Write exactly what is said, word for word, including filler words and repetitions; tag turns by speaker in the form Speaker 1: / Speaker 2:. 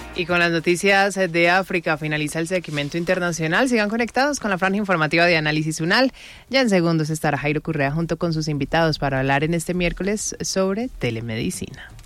Speaker 1: Y con las noticias de África finaliza el segmento internacional. Sigan conectados con la franja informativa de Análisis UNAL. Ya en segundos estará Jairo Correa junto con sus invitados para hablar en este miércoles sobre telemedicina.